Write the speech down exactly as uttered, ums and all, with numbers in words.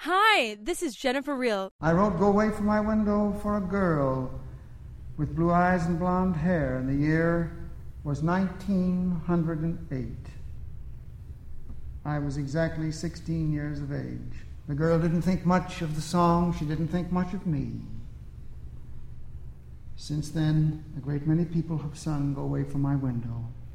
Hi, this is Jennifer Reel. I wrote Go Away From My Window for a girl with blue eyes and blonde hair, and the year was nineteen oh eight. I was exactly sixteen years of age. The girl didn't think much of the song. She didn't think much of me. Since then, a great many people have sung Go Away From My Window.